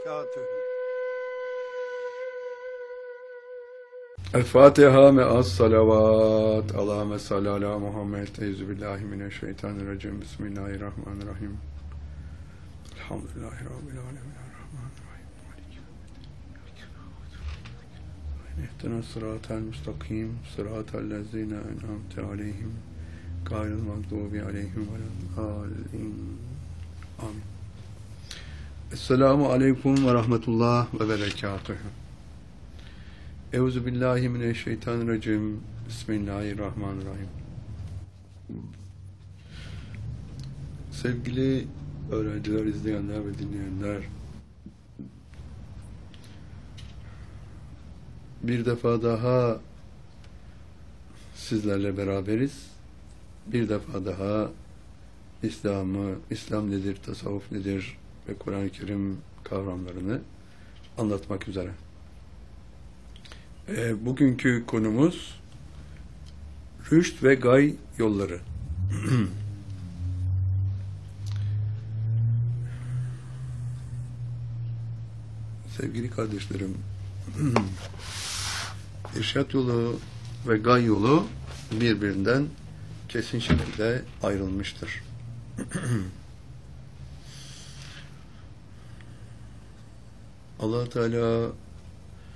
berekatühü. El-Fatiha me'as salavat. Allahümme salli ala Muhammed. Euzubillahimineşşeytanirracim. Bismillahirrahmanirrahim. Elhamdülillahi Rabbil alemin. Errahmanirrahim. İhdina sıratel müstakim. Sıratel lezine en'amte aleyhim. Gayril mağdubi aleyhim velâddâllîn. Amin. Esselamu aleyküm ve rahmetullah ve berekatühü. Euzubillahimineşşeytanirracim. Bismillahirrahmanirrahim. Sevgili öğrenciler, izleyenler ve dinleyenler, bir defa daha sizlerle beraberiz. Bir defa daha İslam nedir, tasavvuf nedir ve Kur'an-ı Kerim kavramlarını anlatmak üzere. Bugünkü konumuz rüşt ve gay yolları. Sevgili kardeşlerim, irşat yolu ve gay yolu birbirinden kesin şekilde ayrılmıştır. Allah Teala